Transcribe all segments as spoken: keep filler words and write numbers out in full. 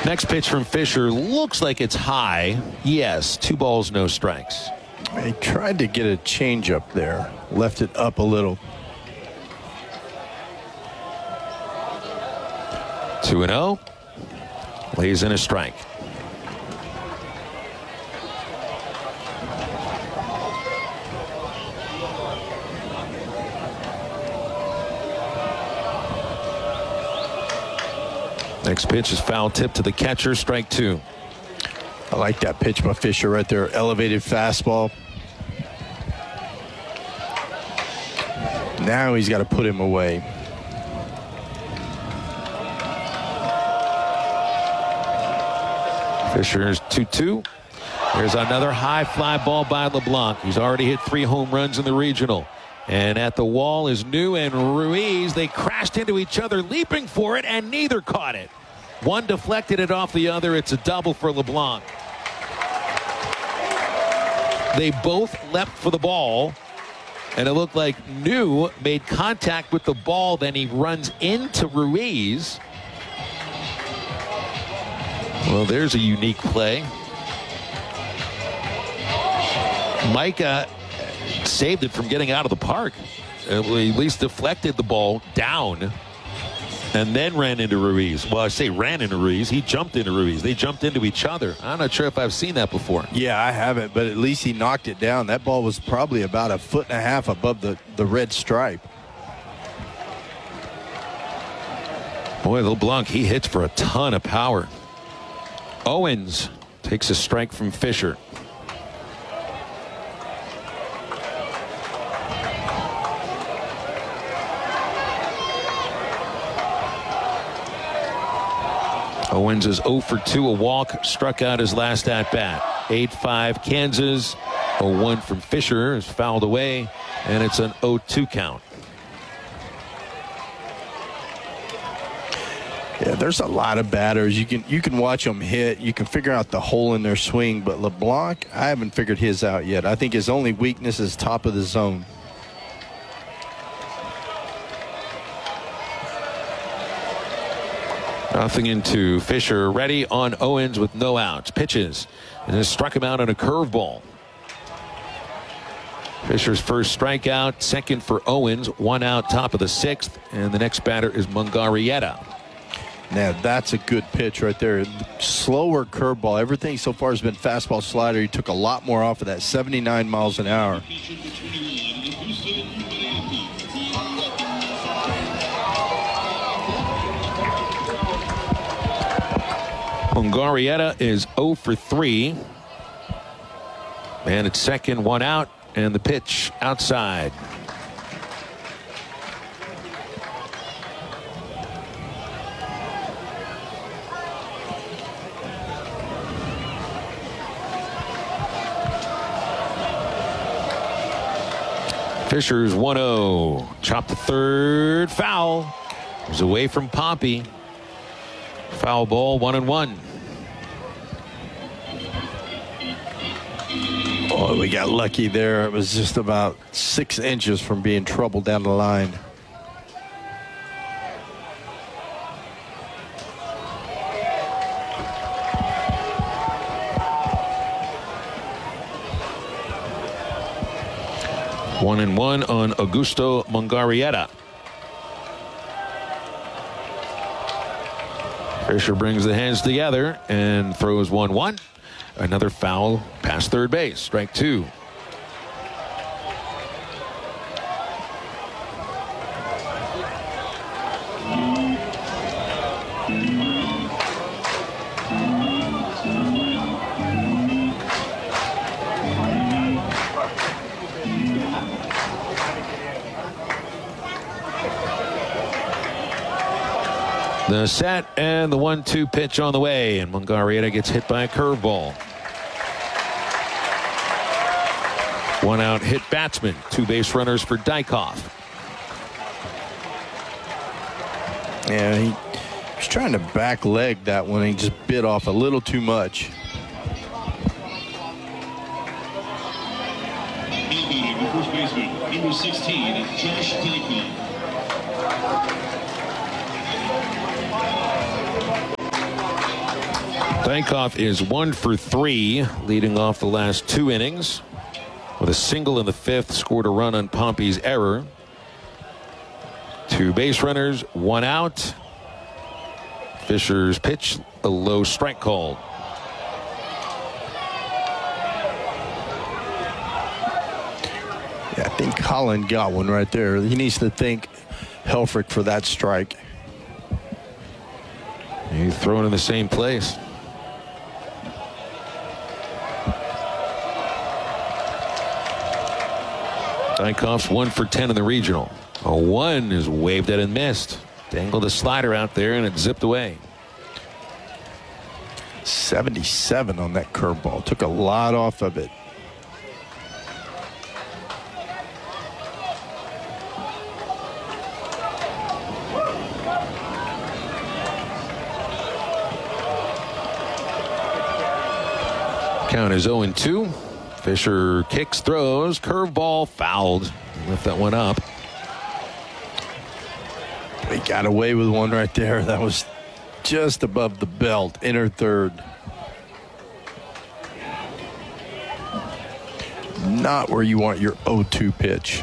Next pitch from Fisher looks like it's high. Yes, two balls, no strikes. He tried to get a changeup there, left it up a little. two and oh. Lays in a strike. Next pitch is foul tip to the catcher, strike two. I like that pitch by Fisher right there. Elevated fastball. Now he's got to put him away. Fisher's two two. There's another high fly ball by LeBlanc. He's already hit three home runs in the regional. And at the wall is New and Ruiz. They crashed into each other, leaping for it, and neither caught it. One deflected it off the other. It's a double for LeBlanc. They both leapt for the ball, and it looked like New made contact with the ball. Then he runs into Ruiz. Well, there's a unique play. Micah saved it from getting out of the park. At least deflected the ball down and then ran into Ruiz. Well, I say ran into Ruiz. He jumped into Ruiz. They jumped into each other. I'm not sure if I've seen that before. Yeah, I haven't, but at least he knocked it down. That ball was probably about a foot and a half above the, the red stripe. Boy, LeBlanc, he hits for a ton of power. Owens takes a strike from Fisher. Owens is oh for two, a walk, struck out his last at-bat. eight five Kansas. oh one from Fisher is fouled away, and it's an oh two count. Yeah, there's a lot of batters. You can you can watch them hit. You can figure out the hole in their swing. But LeBlanc, I haven't figured his out yet. I think his only weakness is top of the zone. Nothing into Fisher. Ready on Owens with no outs. Pitches. And then struck him out on a curveball. Fisher's first strikeout. Second for Owens. One out, top of the sixth. And the next batter is Mungarieta. Now, that's a good pitch right there. Slower curveball. Everything so far has been fastball slider. He took a lot more off of that, seventy-nine miles an hour. Mungarieta is oh for three. And it's second, one out, and the pitch outside. Fisher's one oh. Chopped the third, foul. It was away from Pompey. Foul ball, one and one. Oh, we got lucky there. It was just about six inches from being trouble down the line. One and one on Augusto Mungarieta. Fisher brings the hands together and throws one one. Another foul past third base. Strike two. The set and the one two pitch on the way, and Mungarieta gets hit by a curveball. One out hit batsman, two base runners for Dykhoff. Yeah, he was trying to back leg that one. He just bit off a little too much. The first baseman, number sixteen, Josh Dykhoff. Dykoff is one for three, leading off the last two innings. With a single in the fifth, scored a run on Pompey's error. Two base runners, one out. Fisher's pitch, a low strike called. Yeah, I think Colin got one right there. He needs to thank Helfrich for that strike. He's throwing in the same place. Dykoff's one for ten in the regional. A one is waved at and missed. Dangled a slider out there and it zipped away. seventy-seven on that curveball. Took a lot off of it. Count is oh and two. Fisher kicks, throws, curveball, fouled. Lift that one up. He got away with one right there. That was just above the belt, inner third. Not where you want your oh two pitch.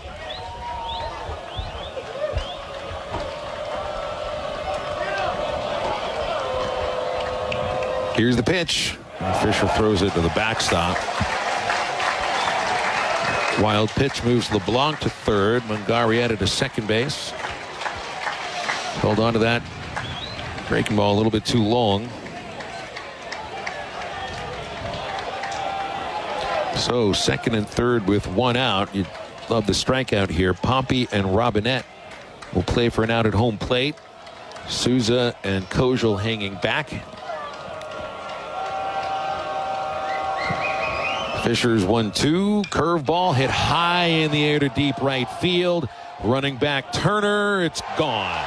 Here's the pitch. Fisher throws it to the backstop. Wild pitch moves LeBlanc to third. Mungarieta to second base. Held on to that breaking ball a little bit too long. So second and third with one out. You'd love the strikeout here. Pompey and Robinette will play for an out at home plate. Souza and Kojal hanging back. Fisher's one two. Curveball hit high in the air to deep right field. Running back Turner. It's gone.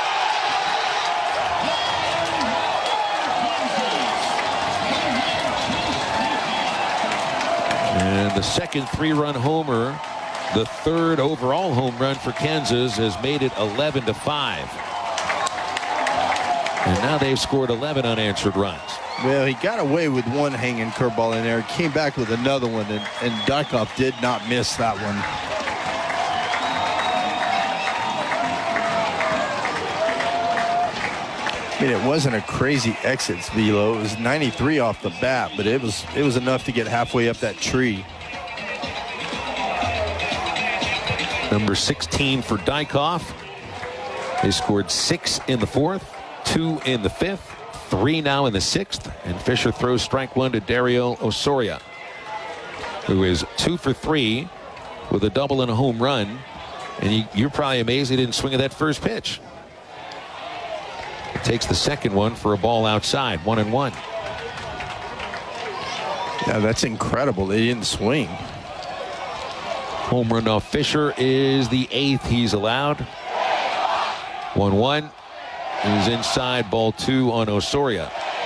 And the second three-run homer, the third overall home run for Kansas, has made it eleven to five. And now they've scored eleven unanswered runs. Well, he got away with one hanging curveball in there. Came back with another one, and, and Dykoff did not miss that one. I mean, it wasn't a crazy exit velo. It was ninety-three off the bat, but it was it was enough to get halfway up that tree. Number sixteen for Dykoff. They scored six in the fourth, two in the fifth, three now in the sixth, and Fisher throws strike one to Dario Osoria, who is two for three with a double and a home run. And you, you're probably amazed he didn't swing at that first pitch. Takes the second one for a ball outside, one and one. Yeah, that's incredible. They didn't swing. Home run off Fisher is the eighth he's allowed. one one. He's inside, ball two on Osoria.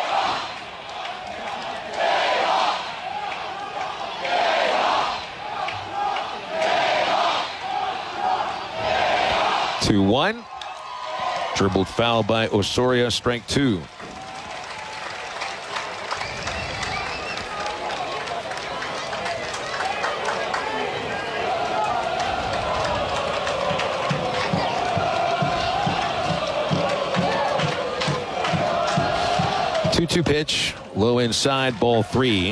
two one. Dribbled foul by Osoria, strike two. two two pitch, low inside, ball three.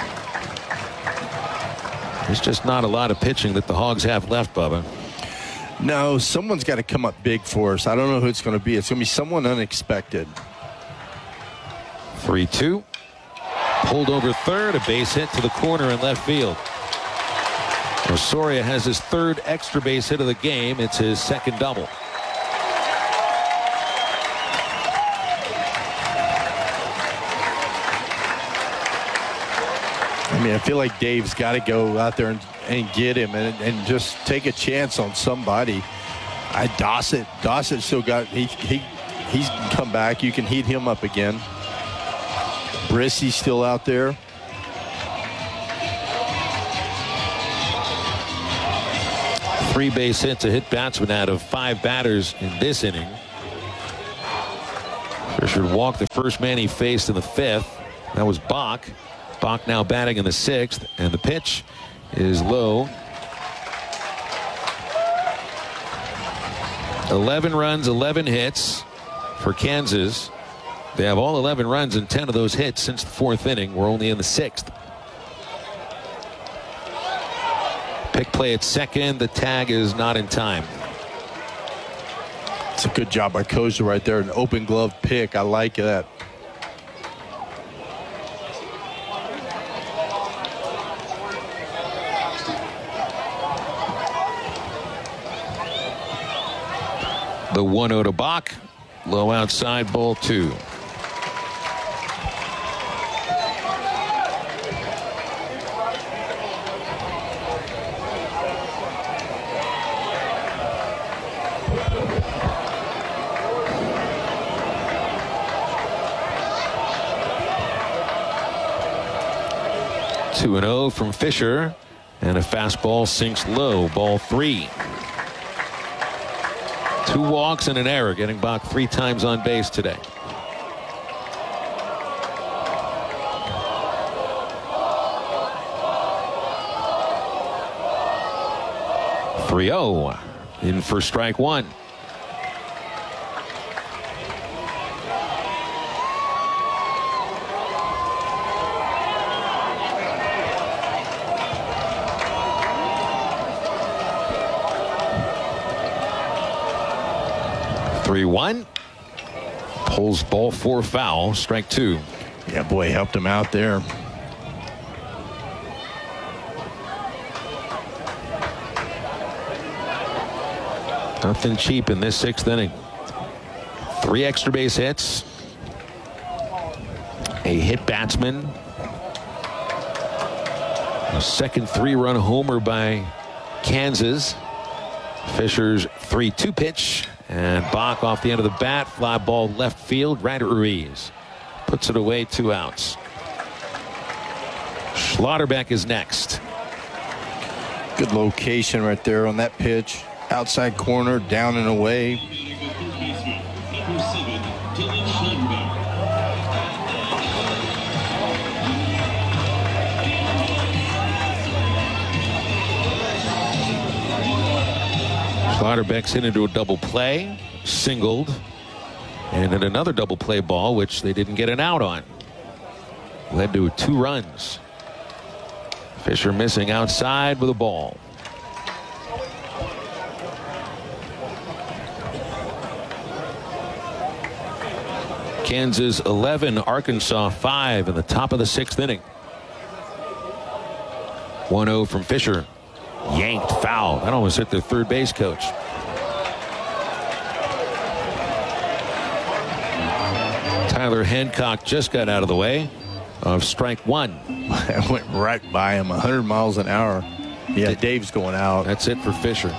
There's just not a lot of pitching that the Hogs have left, Bubba. No, someone's got to come up big for us. I don't know who it's going to be. It's going to be someone unexpected. three two. Pulled over third, a base hit to the corner in left field. Osoria has his third extra base hit of the game. It's his second double. I mean, I feel like Dave's got to go out there and, and get him and, and just take a chance on somebody. I Dossett, Dossett still got he he he's come back. You can heat him up again. Brissy's still out there. Three base hits, a hit batsman out of five batters in this inning. Fisher walked the first man he faced in the fifth. That was Bach. Bach now batting in the sixth, and the pitch is low. eleven runs, eleven hits for Kansas. They have all eleven runs and ten of those hits since the fourth inning. We're only in the sixth. Pick play at second. The tag is not in time. It's a good job by Koza right there. An open glove pick. I like that. The one oh to Bach. Low outside, ball two. two and oh from Fisher, and a fastball sinks low, ball three. Two walks and an error, getting Bach three times on base today. three oh in for strike one. three one. Pulls ball four foul. Strike two. Yeah, boy, helped him out there. Nothing cheap in this sixth inning. Three extra base hits. A hit batsman. A second three-run homer by Kansas. Fisher's three two pitch. And Bach off the end of the bat. Fly ball left field. Right at Ruiz. Puts it away. Two outs. Schlotterbeck is next. Good location right there on that pitch. Outside corner. Down and away. Schlotterbeck's hit into a double play, singled, and then another double play ball, which they didn't get an out on. Led to two runs. Fisher missing outside with a ball. Kansas eleven, Arkansas five in the top of the sixth inning. one oh from Fisher. Yanked foul. That almost hit the third base coach. Tyler Hancock just got out of the way of strike one. That went right by him, one hundred miles an hour. Yeah, Dave's going out. That's it for Fisher.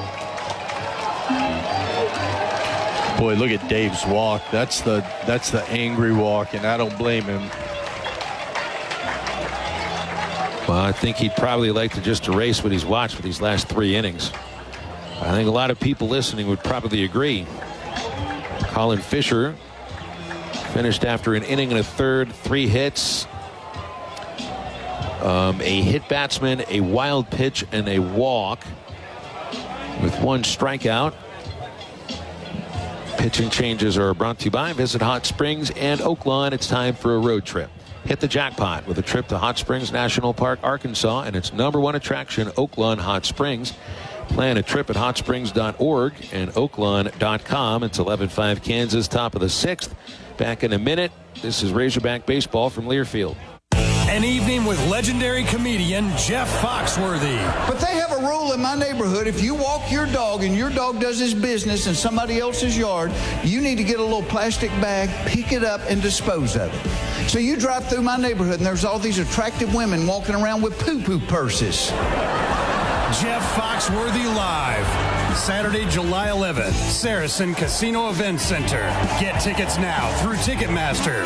Boy, look at Dave's walk. That's the that's the angry walk, and I don't blame him. Well, I think he'd probably like to just erase what he's watched for these last three innings. I think a lot of people listening would probably agree. Colin Fisher finished after an inning and a third, three hits, um, a hit batsman, a wild pitch, and a walk with one strikeout. Pitching changes are brought to you by Visit Hot Springs and Oaklawn. It's time for a road trip. Hit the jackpot with a trip to Hot Springs National Park, Arkansas, and its number one attraction, Oaklawn Hot Springs. Plan a trip at hot springs dot org and oaklawn dot com. It's eleven five Kansas, top of the sixth. Back in a minute. This is Razorback Baseball from Learfield. An evening with legendary comedian Jeff Foxworthy. But they have a rule in my neighborhood. If you walk your dog and your dog does his business in somebody else's yard, you need to get a little plastic bag, pick it up, and dispose of it. So you drive through my neighborhood and there's all these attractive women walking around with poo-poo purses. Jeff Foxworthy Live. Saturday, July eleventh, Saracen Casino Event Center. Get tickets now through Ticketmaster.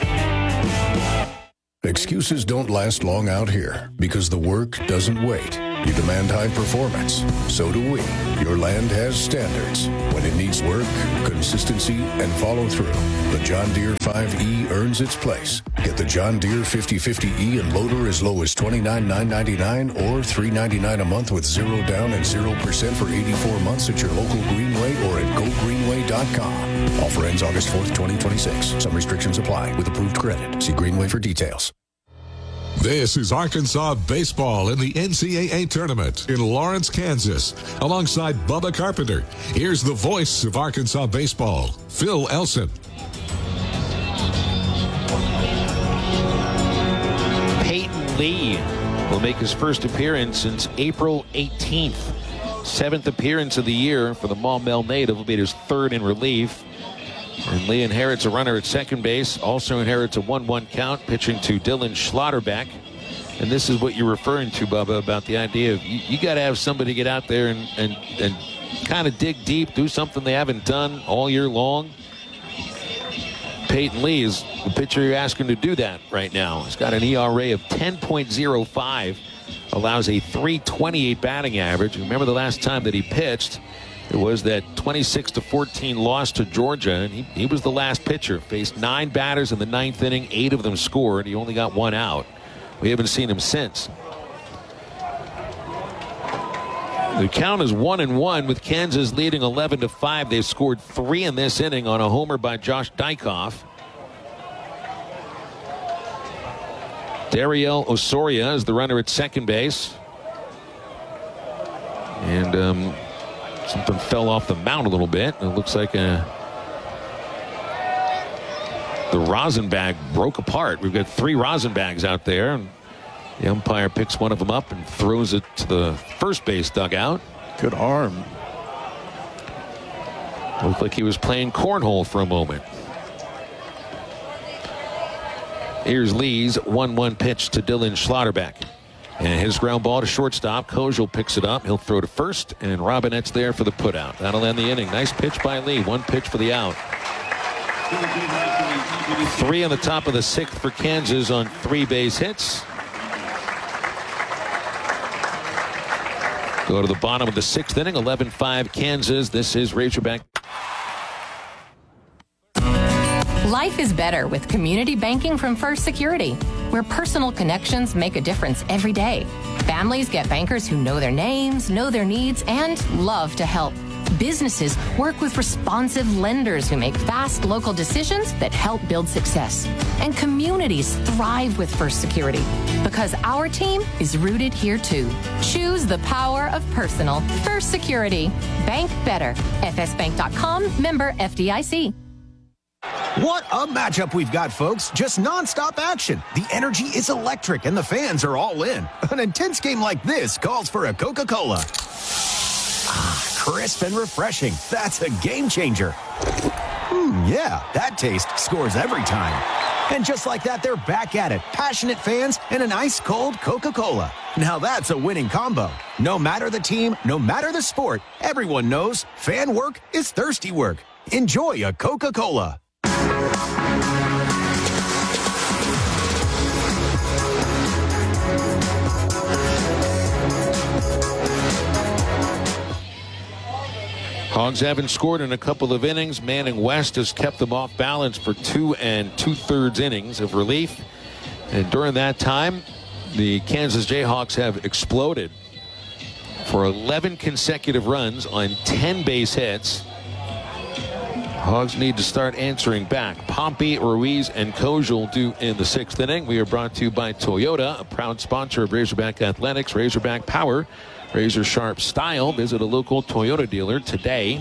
Excuses don't last long out here because the work doesn't wait. You demand high performance. So do we. Your land has standards. When it needs work, consistency, and follow through, the John Deere five E earns its place. Get the John Deere fifty fifty E and loader as low as twenty-nine thousand nine hundred ninety-nine dollars or three hundred ninety-nine dollars a month with zero down and zero percent for eighty-four months at your local Greenway or at go greenway dot com. Offer ends August fourth, twenty twenty-six. Some restrictions apply with approved credit. See Greenway for details. This is Arkansas baseball in the N C double A tournament in Lawrence, Kansas. Alongside Bubba Carpenter, here's the voice of Arkansas baseball, Phil Elson. Peyton Lee will make his first appearance since April eighteenth. Seventh appearance of the year for the Maumelle native. Will be his third in relief. And Lee inherits a runner at second base, also inherits a one one count, pitching to Dylan Schlotterbeck. And this is what you're referring to, Bubba, about the idea of you, you got to have somebody get out there and, and, and kind of dig deep, do something they haven't done all year long. Peyton Lee is the pitcher you're asking to do that right now. He's got an E R A of ten point oh five, allows a three twenty-eight batting average. Remember the last time that he pitched, it was that twenty-six to fourteen loss to Georgia, and he, he was the last pitcher. Faced nine batters in the ninth inning, eight of them scored. He only got one out. We haven't seen him since. The count is one and one with Kansas leading eleven to five. They've scored three in this inning on a homer by Josh Dykoff. Dariel Osoria is the runner at second base. And um, something fell off the mound a little bit. It looks like a, the rosin bag broke apart. We've got three rosin bags out there. And the umpire picks one of them up and throws it to the first base dugout. Good arm. Looked like he was playing cornhole for a moment. Here's Lee's one one pitch to Dylan Schlotterbeck. And his ground ball to shortstop. Kojal picks it up. He'll throw to first, and Robinette's there for the putout. That'll end the inning. Nice pitch by Lee. One pitch for the out. Three on the top of the sixth for Kansas on three base hits. Go to the bottom of the sixth inning. eleven five Kansas. This is Razorback. Life is better with community banking from First Security, where personal connections make a difference every day. Families get bankers who know their names, know their needs, and love to help. Businesses work with responsive lenders who make fast local decisions that help build success. And communities thrive with First Security because our team is rooted here too. Choose the power of personal. First Security. Bank better. F S bank dot com, member F D I C. What a matchup we've got, folks. Just nonstop action. The energy is electric and the fans are all in. An intense game like this calls for a Coca-Cola. Ah, crisp and refreshing. That's a game changer. Hmm, yeah, that taste scores every time. And just like that, they're back at it. Passionate fans and an ice-cold Coca-Cola. Now that's a winning combo. No matter the team, no matter the sport, everyone knows fan work is thirsty work. Enjoy a Coca-Cola. Hogs haven't scored in a couple of innings. Manning West has kept them off balance for two and two-thirds innings of relief. And during that time, the Kansas Jayhawks have exploded for eleven consecutive runs on ten base hits. Hogs need to start answering back. Pompey, Ruiz, and Kojal do in the sixth inning. We are brought to you by Toyota, a proud sponsor of Razorback Athletics. Razorback Power, razor sharp style. Visit a local Toyota dealer today.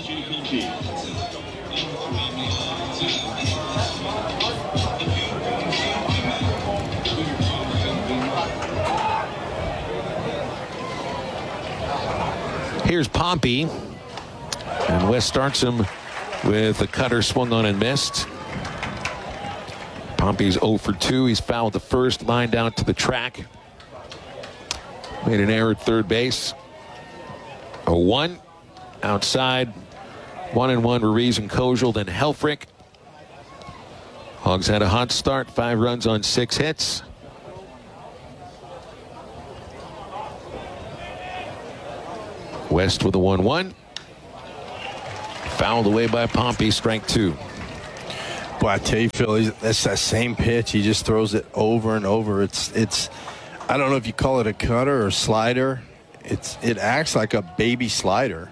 Here's Pompey, and West starts him with a cutter swung on and missed. Pompey's oh for two. He's fouled the first, lined out to the track. Made an error at third base. A one outside. One and one Ruiz and Kojal, then Helfrich. Hogs had a hot start. Five runs on six hits. West with a one one. Fouled away by Pompey, strike two. Boy, I tell you, Phil, he's, that's that same pitch. He just throws it over and over. It's, it's. I don't know if you call it a cutter or slider. It's, it acts like a baby slider.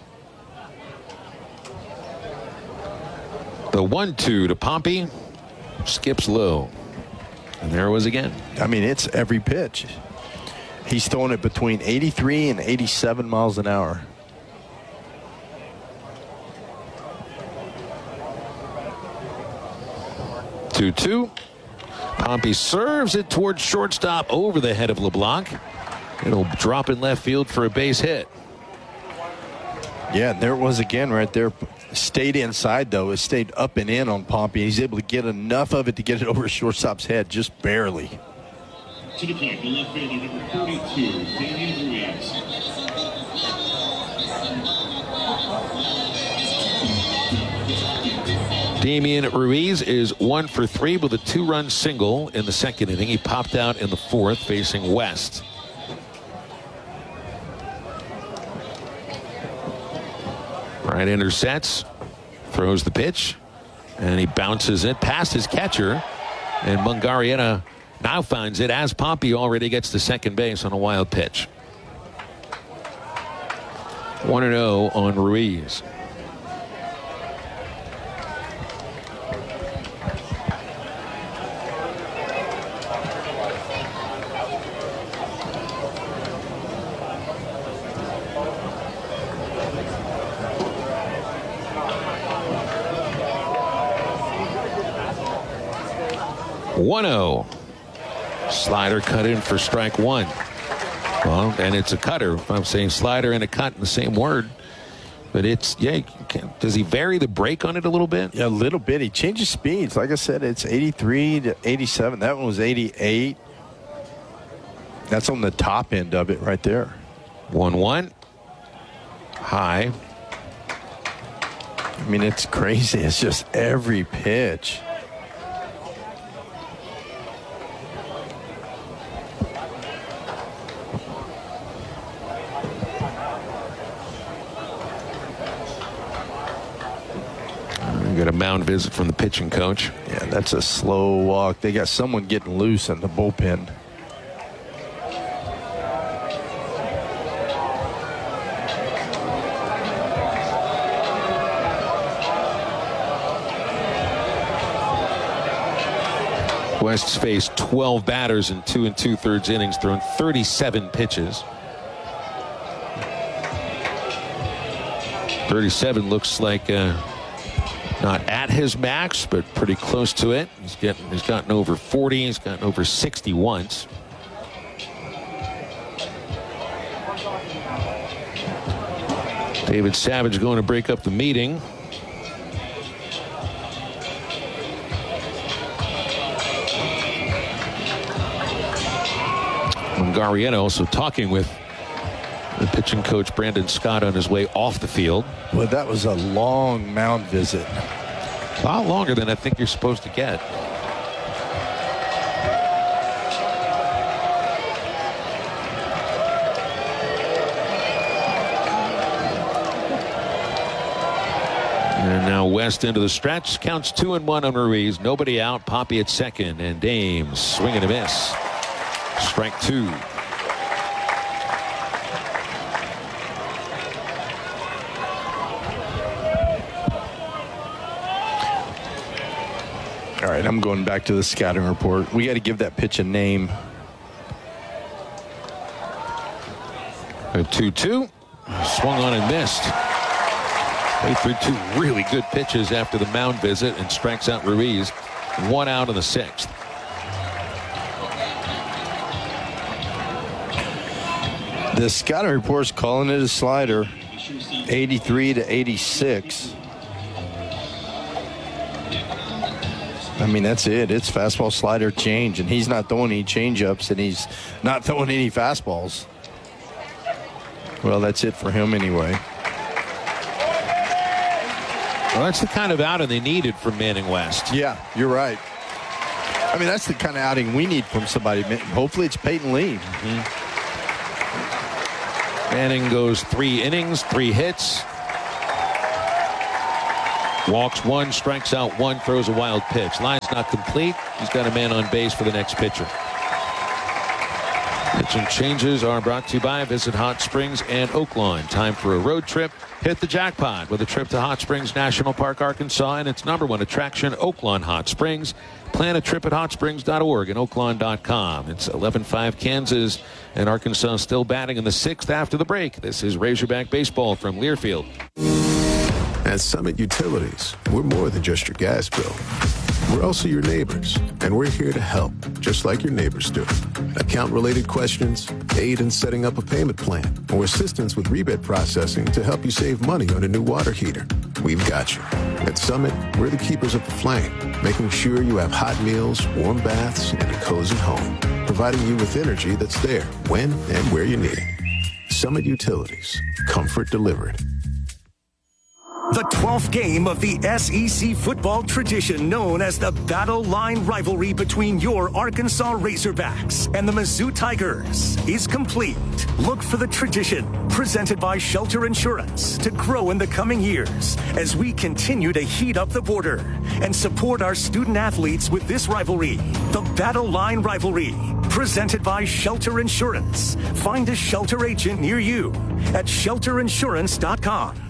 The one two to Pompey, skips low. And there it was again. I mean, it's every pitch. He's throwing it between eighty-three and eighty-seven miles an hour. two two. Pompey serves it towards shortstop over the head of LeBlanc. It'll drop in left field for a base hit. Yeah, there it was again right there. Stayed inside, though. It stayed up and in on Pompey. He's able to get enough of it to get it over shortstop's head, just barely. To the plate, the left fielder, number forty-two, Damian Ruiz. Damian Ruiz is one for three with a two-run single in the second inning. He popped out in the fourth, facing West. Right intersets, throws the pitch, and he bounces it past his catcher. And Mungarieta now finds it as Pompey already gets to second base on a wild pitch. one and oh on Ruiz. one oh. Slider cut in for strike one. Well, and it's a cutter. If I'm saying slider and a cut in the same word. But it's, yeah, you can, does he vary the break on it a little bit? Yeah, a little bit. He changes speeds. Like I said, it's eighty-three to eighty-seven. That one was eighty-eight. That's on the top end of it right there. one one. High. I mean, it's crazy. It's just every pitch. Got a mound visit from the pitching coach. Yeah, that's a slow walk. They got someone getting loose in the bullpen. West's faced twelve batters in two and two-thirds innings, thrown thirty-seven pitches. thirty-seven looks like uh, not at his max, but pretty close to it. He's getting, he's gotten over forty. He's gotten over sixty once. David Savage going to break up the meeting. Mungarieta also talking with the pitching coach Brandon Scott on his way off the field. Well, that was a long mound visit. A lot longer than I think you're supposed to get. And now West into the stretch. Counts two and one on Ruiz. Nobody out. Poppy at second. And Dames swing and a miss. Strike two. All right, I'm going back to the scouting report. We got to give that pitch a name. A two two. Swung on and missed. They threw two really good pitches after the mound visit and strikes out Ruiz. One out in the sixth. The scouting report's calling it a slider. eighty-three to eighty-six. I mean, that's it. It's fastball, slider, change, and he's not throwing any change-ups, and he's not throwing any fastballs. Well, that's it for him anyway. Well, that's the kind of outing they needed from Manning West. Yeah, you're right. I mean, that's the kind of outing we need from somebody. Hopefully it's Peyton Lee. Mm-hmm. Manning goes three innings, three hits. Walks one, strikes out one, throws a wild pitch. Line's not complete. He's got a man on base for the next pitcher. Pitching changes are brought to you by Visit Hot Springs and Oaklawn. Time for a road trip. Hit the jackpot with a trip to Hot Springs National Park, Arkansas, and its number one attraction, Oaklawn Hot Springs. Plan a trip at hot springs dot org and oaklawn dot com. It's eleven five Kansas, and Arkansas still batting in the sixth after the break. This is Razorback Baseball from Learfield. At Summit Utilities, we're more than just your gas bill. We're also your neighbors, and we're here to help, just like your neighbors do. Account-related questions, aid in setting up a payment plan, or assistance with rebate processing to help you save money on a new water heater. We've got you. At Summit, we're the keepers of the flame, making sure you have hot meals, warm baths, and a cozy home, providing you with energy that's there when and where you need it. Summit Utilities. Comfort delivered. The twelfth game of the S E C football tradition known as the Battle Line rivalry between your Arkansas Razorbacks and the Mizzou Tigers is complete. Look for the tradition presented by Shelter Insurance to grow in the coming years as we continue to heat up the border and support our student athletes with this rivalry, the Battle Line rivalry, presented by Shelter Insurance. Find a Shelter agent near you at shelter insurance dot com.